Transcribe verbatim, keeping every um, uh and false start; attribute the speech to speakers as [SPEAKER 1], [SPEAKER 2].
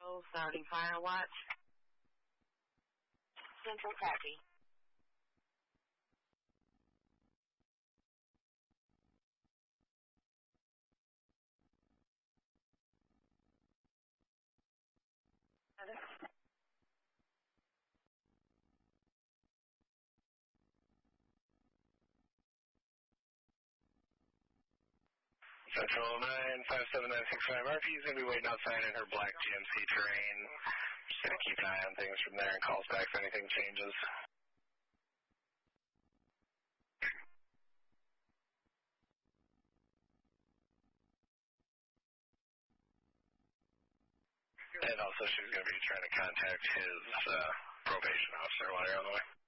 [SPEAKER 1] Oh, starting fire watch. Central copy.
[SPEAKER 2] Central nine five seven nine six five. Murphy's going to be waiting outside in her black G M C Terrain. Just going to keep an eye on things from there and calls back if anything changes. And also she's going to be trying to contact his uh, probation officer while you're on the way.